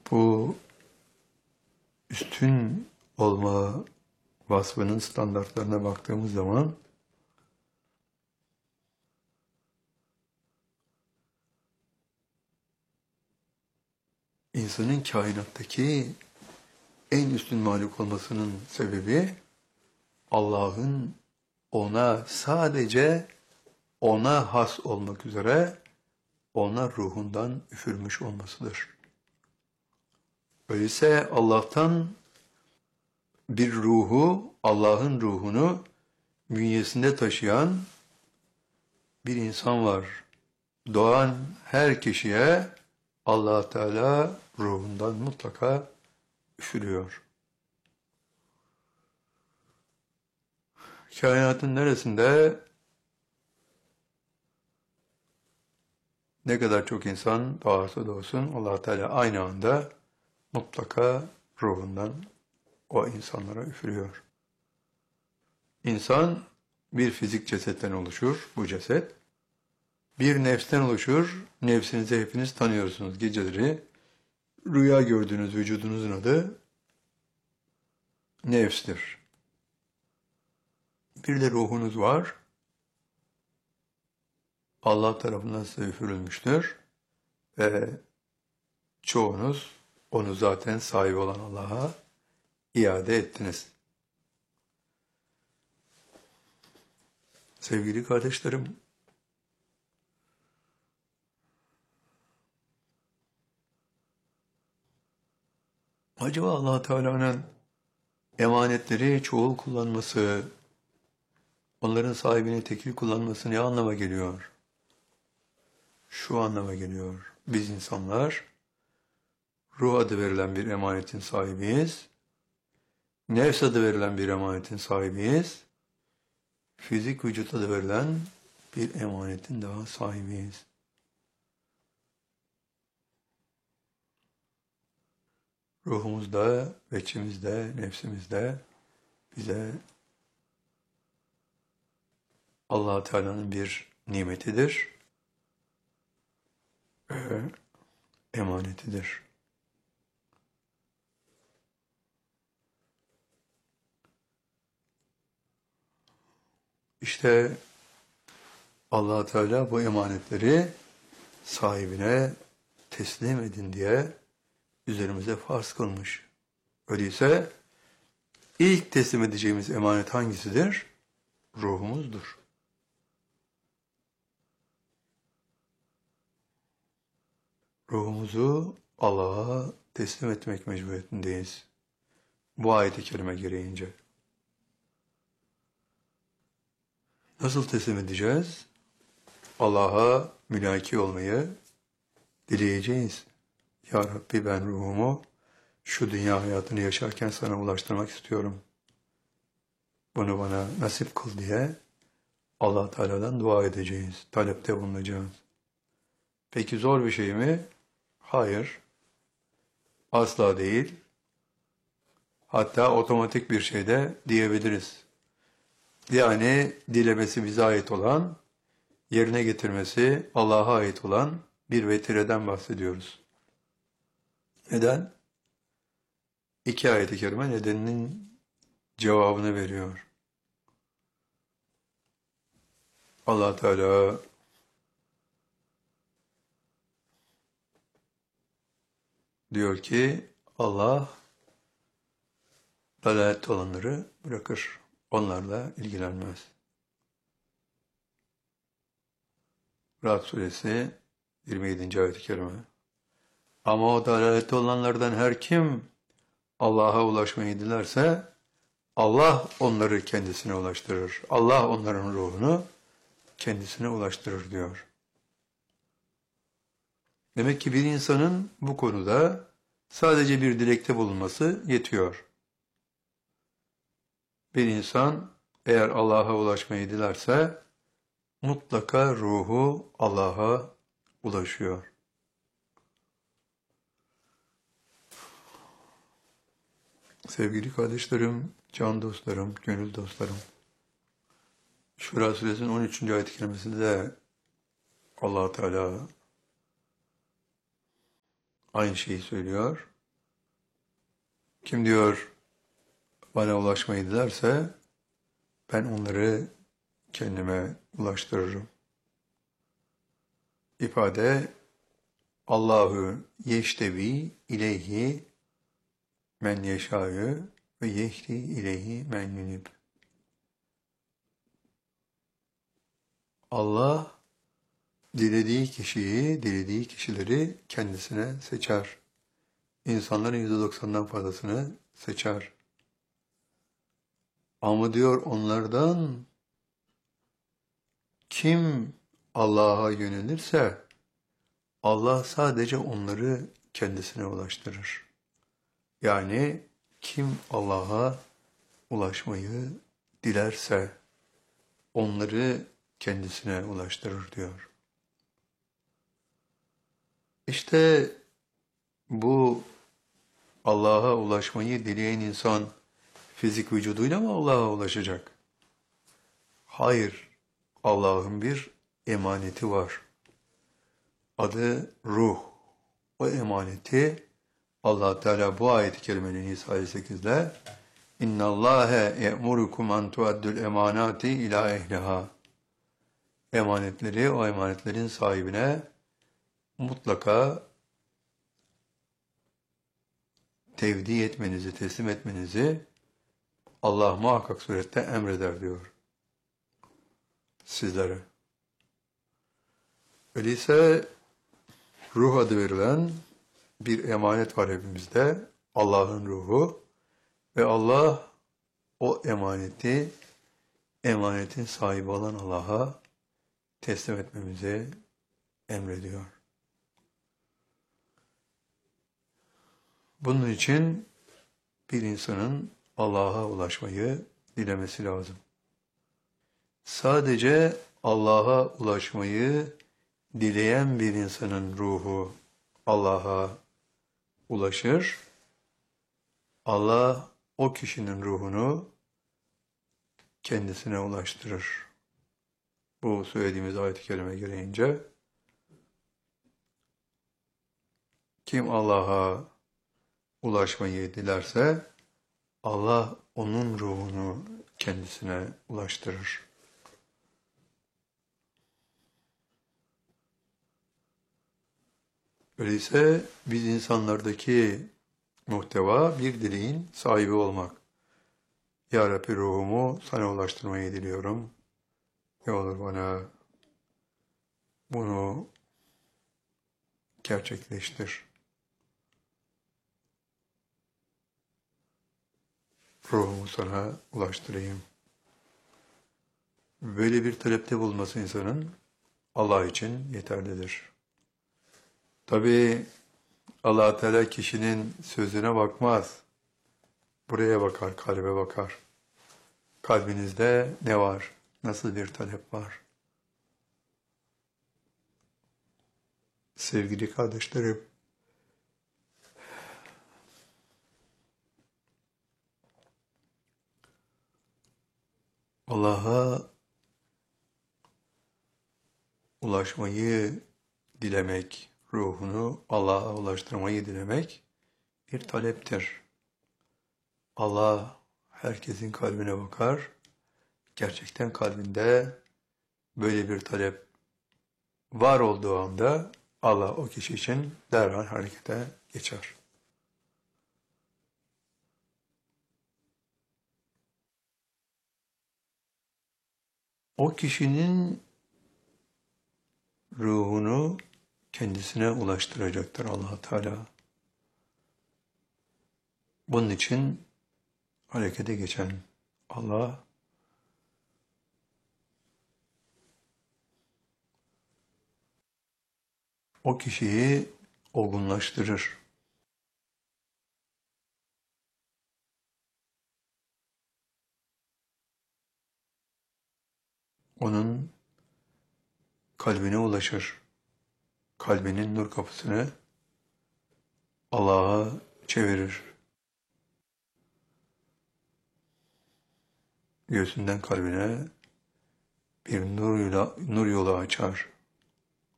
Bu üstün olma vasfının standartlarına baktığımız zaman insanın kainattaki en üstün mahluk olmasının sebebi Allah'ın sadece ona has olmak üzere ona ruhundan üfürmüş olmasıdır. Öyleyse Allah'tan bir ruhu, Allah'ın ruhunu bünyesinde taşıyan bir insan var. Doğan her kişiye Allah Teala ruhundan mutlaka üfürüyor. Kainatın neresinde ne kadar çok insan doğarsa doğsun Allah Teala aynı anda mutlaka ruhundan o insanlara üfürüyor. İnsan bir fizik cesetten oluşur, bu ceset. Bir nefsten oluşur, nefsinizi hepiniz tanıyorsunuz geceleri. Rüya gördüğünüz vücudunuzun adı nefstir. Bir de ruhunuz var. Allah tarafından size üfürülmüştür. Ve çoğunuz onu zaten sahibi olan Allah'a iade ettiniz. Sevgili kardeşlerim, acaba Allah Teala'nın emanetleri çoğul kullanması, onların sahibini tekil kullanması ne anlama geliyor? Şu anlama geliyor. Biz insanlar ruh adı verilen bir emanetin sahibiyiz. Nefs adı verilen bir emanetin sahibiyiz. Fizik vücut adı verilen bir emanetin daha sahibiyiz. Ruhumuzda, içimizde, nefsimizde bize Allah Teala'nın bir nimetidir ve emanetidir. İşte Allah Teala bu emanetleri sahibine teslim edin diye üzerimize farz kılmış. Öyleyse ilk teslim edeceğimiz emanet hangisidir? Ruhumuzdur. Ruhumuzu Allah'a teslim etmek mecburiyetindeyiz. Bu ayet-i kerime gereğince. Nasıl teslim edeceğiz? Allah'a mülaki olmayı dileyeceğiz. Ya Rabbi, ben ruhumu şu dünya hayatını yaşarken sana ulaştırmak istiyorum. Bunu bana nasip kıl diye Allah Teala'dan dua edeceğiz. Talepte bulunacağız. Peki zor bir şey mi? Hayır. Asla değil. Hatta otomatik bir şey de diyebiliriz. Yani dilemesi bize ait olan, yerine getirmesi Allah'a ait olan bir vetireden bahsediyoruz. Neden? İki ayet-i kerime nedeninin cevabını veriyor. Allah Teala diyor ki Allah dalalette olanları bırakır. Onlarla ilgilenmez. Ra'd suresi 27. ayet-i kerime. Ama o dalalette olanlardan her kim Allah'a ulaşmayı dilerse Allah onları kendisine ulaştırır. Allah onların ruhunu kendisine ulaştırır diyor. Demek ki bir insanın bu konuda sadece bir dilekte bulunması yetiyor. Bir insan eğer Allah'a ulaşmayı dilerse mutlaka ruhu Allah'a ulaşıyor. Sevgili kardeşlerim, can dostlarım, gönül dostlarım, Şura suresinin 13. ayet-i kerimesinde Allah Teala aynı şeyi söylüyor. Kim diyor bana ulaşmayı dilerse ben onları kendime ulaştırırım. İfade Allahu yeştevi ileyhi men yeşâ'ü ve yehdi ileyhi men yunib. Allah dilediği kişiyi, dilediği kişileri kendisine seçer. İnsanların %90'dan fazlasını seçer. Ama diyor onlardan kim Allah'a yönelirse Allah sadece onları kendisine ulaştırır. Yani kim Allah'a ulaşmayı dilerse onları kendisine ulaştırır diyor. İşte bu Allah'a ulaşmayı dileyen insan fizik vücuduyla mı Allah'a ulaşacak? Hayır, Allah'ın bir emaneti var. Adı ruh. O emaneti Allah Teala bu ayet-i kerimenin Nisa 58'de İnna Allahe ye'murukum an tuaddul emanati ila ehliha. Emanetleri o emanetlerin sahibine mutlaka tevdi etmenizi, teslim etmenizi Allah muhakkak surette emreder diyor sizlere. Öyleyse ruh adı verilen bir emanet var hepimizde. Allah'ın ruhu ve Allah o emaneti, emanetin sahibi olan Allah'a teslim etmemizi emrediyor. Bunun için bir insanın Allah'a ulaşmayı dilemesi lazım. Sadece Allah'a ulaşmayı dileyen bir insanın ruhu Allah'a ulaşır. Allah o kişinin ruhunu kendisine ulaştırır. Bu söylediğimiz ayet-i kerime gereğince kim Allah'a ulaşmayı dilerse Allah onun ruhunu kendisine ulaştırır. Öyleyse biz insanlardaki muhteva bir dileğin sahibi olmak. Ya Rabbi ruhumu sana ulaştırmayı diliyorum. Ne olur bana bunu gerçekleştir. Ruhumu sana ulaştırayım. Böyle bir talepte bulunması insanın Allah için yeterlidir. Tabii Allah Teala kişinin sözüne bakmaz. Buraya bakar, kalbe bakar. Kalbinizde ne var? Nasıl bir talep var? Sevgili kardeşlerim, Allah'a ulaşmayı dilemek, ruhunu Allah'a ulaştırmayı dilemek bir taleptir. Allah herkesin kalbine bakar. Gerçekten kalbinde böyle bir talep var olduğu anda Allah o kişi için derhal harekete geçer. O kişinin ruhunu kendisine ulaştıracaktır Allah Teala. Bunun için harekete geçen Allah o kişiyi olgunlaştırır. Onun kalbine ulaşır. Kalbinin nur kapısını Allah'a çevirir. Göğsünden kalbine bir nur yolu açar.